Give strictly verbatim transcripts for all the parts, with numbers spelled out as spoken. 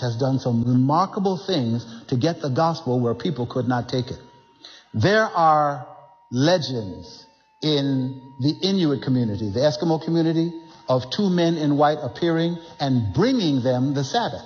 has done some remarkable things to get the gospel where people could not take it. There are legends in the Inuit community, the Eskimo community, of two men in white appearing and bringing them the Sabbath.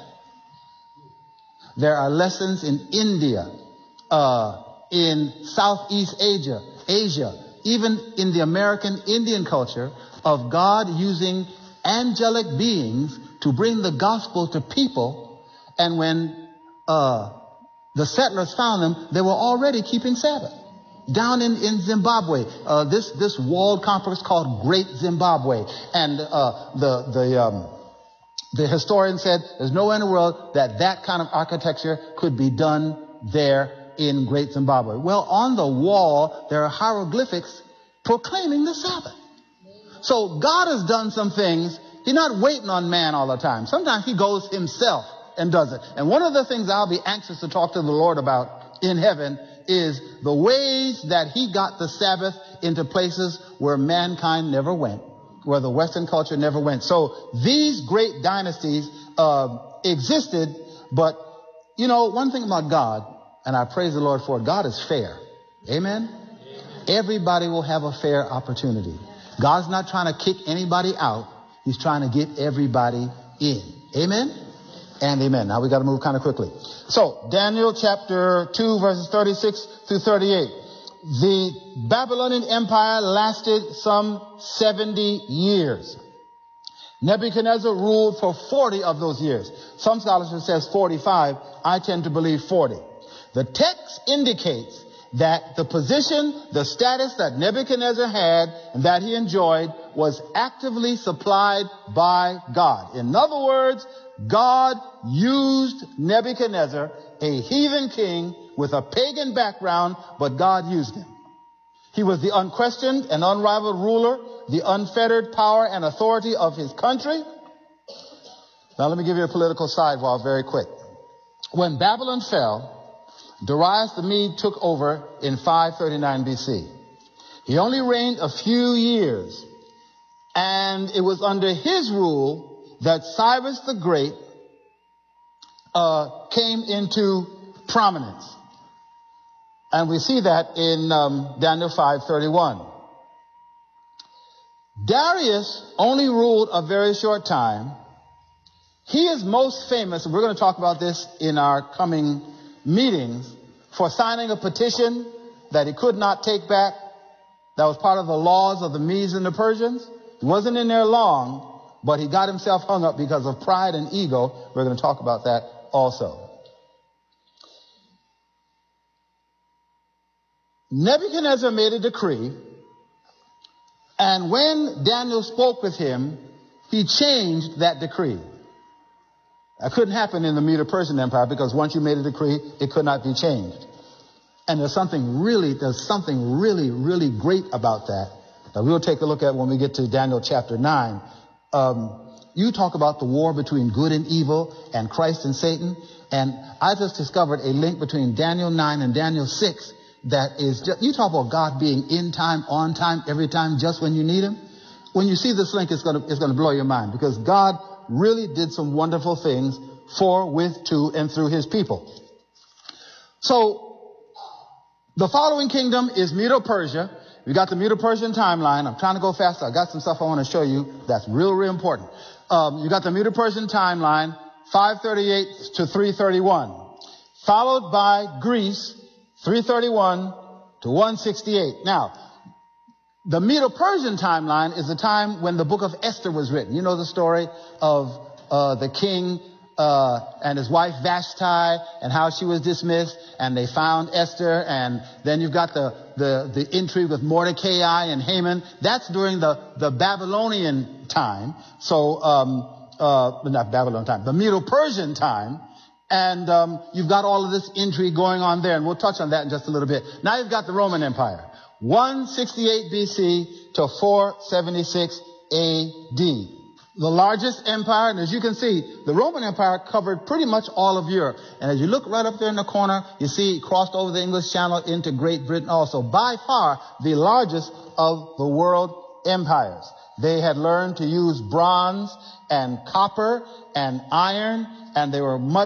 There are lessons in India, uh, in Southeast Asia, Asia, even in the American Indian culture, of God using angelic beings to bring the gospel to people. And when uh, the settlers found them, they were already keeping Sabbath. Down in, in Zimbabwe, uh, this, this walled complex called Great Zimbabwe. And uh, the, the, um, the historian said there's nowhere in the world that that kind of architecture could be done there in Great Zimbabwe. Well, on the wall, there are hieroglyphics proclaiming the Sabbath. So God has done some things. He's not waiting on man all the time. Sometimes he goes himself and does it. And one of the things I'll be anxious to talk to the Lord about in heaven is the ways that he got the Sabbath into places where mankind never went, where the Western culture never went. So these great dynasties uh, existed, but, you know, one thing about God, and I praise the Lord for it, God is fair. Amen? Everybody will have a fair opportunity. God's not trying to kick anybody out. He's trying to get everybody in. Amen? And amen. Now we got to move kind of quickly. So Daniel chapter two verses thirty-six through thirty-eight. The Babylonian Empire lasted some seventy years. Nebuchadnezzar ruled for forty of those years. Some scholarship says forty-five. I tend to believe forty. The text indicates that the position, the status that Nebuchadnezzar had and that he enjoyed was actively supplied by God. In other words, God used Nebuchadnezzar, a heathen king with a pagan background, but God used him. He was the unquestioned and unrivaled ruler, the unfettered power and authority of his country. Now let me give you a political sidewalk very quick. When Babylon fell, Darius the Mede took over in five thirty-nine B C. He only reigned a few years, and it was under his rule that Cyrus the Great uh, came into prominence. And we see that in um, Daniel five thirty-one. Darius only ruled a very short time. He is most famous, and we're going to talk about this in our coming meetings, for signing a petition that he could not take back. That was part of the laws of the Medes and the Persians. He wasn't in there long, but he got himself hung up because of pride and ego. We're going to talk about that also. Nebuchadnezzar made a decree, and when Daniel spoke with him, he changed that decree. That couldn't happen in the Medo-Persian Empire because once you made a decree, it could not be changed. And there's something really, there's something really, really great about that that we'll take a look at when we get to Daniel chapter nine. Um, you talk about the war between good and evil and Christ and Satan. And I just discovered a link between Daniel nine and Daniel six that is just, you talk about God being in time, on time, every time, just when you need him. When you see this link, it's going to, it's going to blow your mind because God really did some wonderful things for, with, to, and through his people. So the following kingdom is Medo-Persia. We got the Medo-Persian timeline. I'm trying to go faster. I got some stuff I want to show you that's real, real important. Um, you got the Medo-Persian timeline, five thirty-eight to three thirty-one, followed by Greece, three thirty-one to one sixty-eight. Now, the Medo-Persian timeline is the time when the book of Esther was written. You know the story of uh, the king uh, and his wife Vashti and how she was dismissed, and they found Esther, and then you've got the, the, the intrigue with Mordecai and Haman. That's during the, the Babylonian time. So, um, uh, not Babylon time, the Medo-Persian time. And um, you've got all of this intrigue going on there, and we'll touch on that in just a little bit. Now you've got the Roman Empire. one sixty-eight B C to four seventy-six A D. The largest empire, and as you can see, the Roman Empire covered pretty much all of Europe. And as you look right up there in the corner, you see it crossed over the English Channel into Great Britain also. By far the largest of the world empires. They had learned to use bronze and copper and iron, and they were much